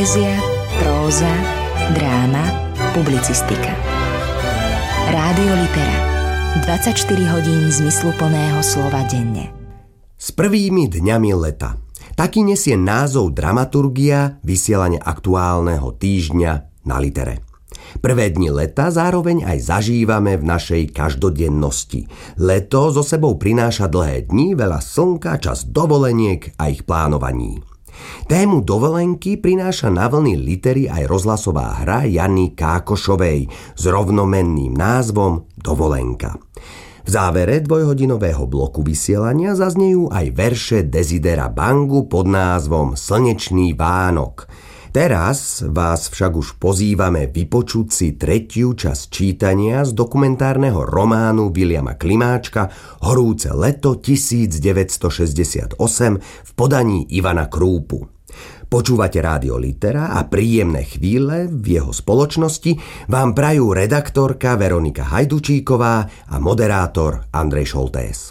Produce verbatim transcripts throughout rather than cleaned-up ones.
Poézia, próza, dráma, publicistika. Rádio Litera. dvadsaťštyri hodín zmysluplného slova denne. S prvými dňami leta. Taký nesie názov dramaturgia vysielania aktuálneho týždňa na Litere. Prvé dni leta zároveň aj zažívame v našej každodennosti. Leto so sebou prináša dlhé dni, veľa slnka, čas dovoleniek a ich plánovaní. Tému dovolenky prináša na vlny Litery aj rozhlasová hra Jany Kákošovej s rovnomenným názvom Dovolenka. V závere dvojhodinového bloku vysielania zaznejú aj verše Desidera Bangu pod názvom Slnečný Vánok. Teraz vás však už pozývame vypočuť si tretiu časť čítania z dokumentárneho románu Viliama Klimáčka Horúce leto devätnásťstošesťdesiatosem v podaní Ivana Krúpu. Počúvate Rádio Litera a príjemné chvíle v jeho spoločnosti vám prajú redaktorka Veronika Hajdučíková a moderátor Andrej Šoltés.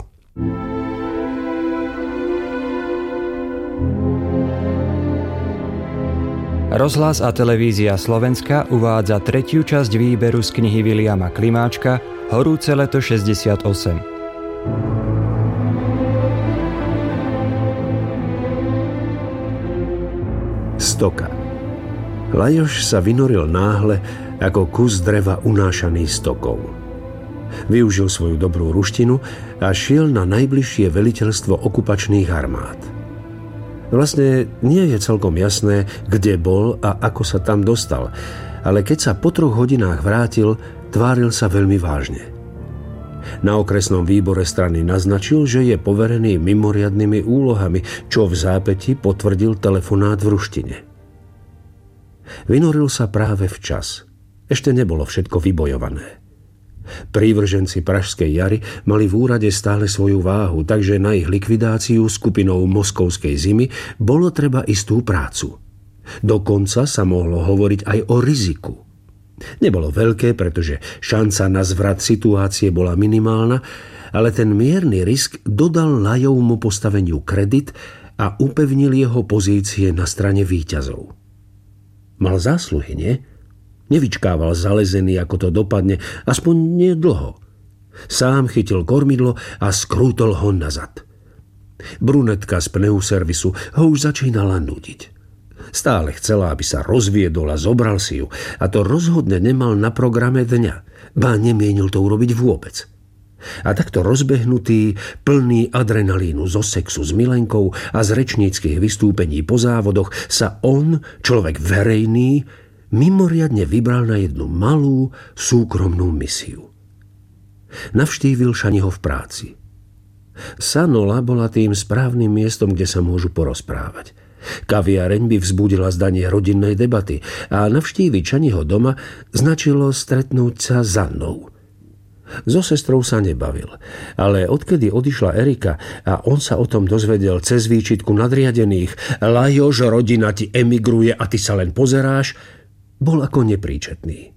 Rozhlas a televízia Slovenska uvádza tretiu časť výberu z knihy Viliama Klimáčka Horúce leto šesťdesiatosem. Stoka. Lajoš sa vynoril náhle ako kus dreva unášaný stokou. Využil svoju dobrú ruštinu a šiel na najbližšie veliteľstvo okupačných armád. Vlastne nie je celkom jasné, kde bol a ako sa tam dostal, ale keď sa po troch hodinách vrátil, tváril sa veľmi vážne. Na okresnom výbore strany naznačil, že je poverený mimoriadnymi úlohami, čo v zápäti potvrdil telefonát v ruštine. Vynoril sa práve včas. Ešte nebolo všetko vybojované. Prívrženci Pražskej jary mali v úrade stále svoju váhu, takže na ich likvidáciu skupinou Moskovskej zimy bolo treba istú prácu. Dokonca sa mohlo hovoriť aj o riziku. Nebolo veľké, pretože šanca na zvrat situácie bola minimálna, ale ten mierny risk dodal Lajovmu postaveniu kredit a upevnil jeho pozície na strane víťazov. Mal zásluhy, nie? Nevyčkával zalezený, ako to dopadne, aspoň nie dlho. Sám chytil kormidlo a skrútol ho nazad. Brunetka z pneuservisu ho už začínala nudiť. Stále chcela, aby sa rozviedol a zobral si ju, a to rozhodne nemal na programe dňa, ba nemienil to urobiť vôbec. A takto rozbehnutý, plný adrenalínu zo sexu s milenkou a z rečníckych vystúpení po závodoch sa on, človek verejný, mimoriadne vybral na jednu malú, súkromnú misiu. Navštívil Šaniho v práci. Sanola bola tým správnym miestom, kde sa môžu porozprávať. Kaviareň by vzbudila zdanie rodinnej debaty a navštíviť Šaniho doma značilo stretnúť sa s Annou. So sestrou sa nebavil, ale odkedy odišla Erika a on sa o tom dozvedel cez výčitku nadriadených Lajoš, rodina ti emigruje a ty sa len pozeráš, bol ako nepríčetný.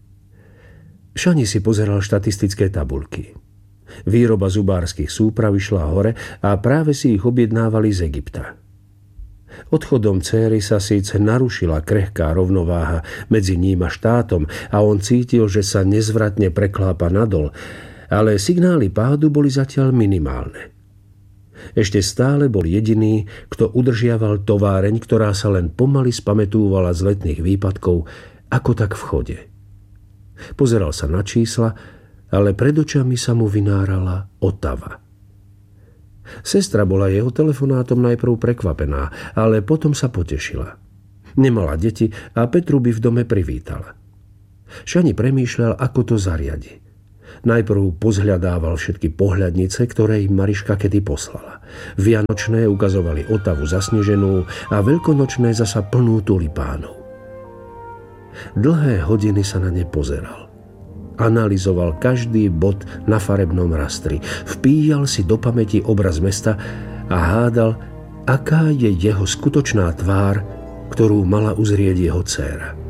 Šani si pozeral štatistické tabuľky. Výroba zubárskych súprav išla hore a práve si ich objednávali z Egypta. Odchodom céry sa síce narušila krehká rovnováha medzi ním a štátom a on cítil, že sa nezvratne preklápa nadol, ale signály pádu boli zatiaľ minimálne. Ešte stále bol jediný, kto udržiaval továreň, ktorá sa len pomaly spamätúvala z letných výpadkov, ako tak v chode. Pozeral sa na čísla, ale pred očami sa mu vynárala Otava. Sestra bola jeho telefonátom najprv prekvapená, ale potom sa potešila. Nemala deti a Petru by v dome privítala. Šani premýšľal, ako to zariadi. Najprv pozhľadával všetky pohľadnice, ktoré im Mariška kedy poslala. Vianočné ukazovali Otavu zasneženú a veľkonočné zasa plnú tulipánov. Dlhé hodiny sa na ne pozeral. Analyzoval každý bod na farebnom rastri. Vpíjal si do pamäti obraz mesta a hádal, aká je jeho skutočná tvár, ktorú mala uzrieť jeho dcéra.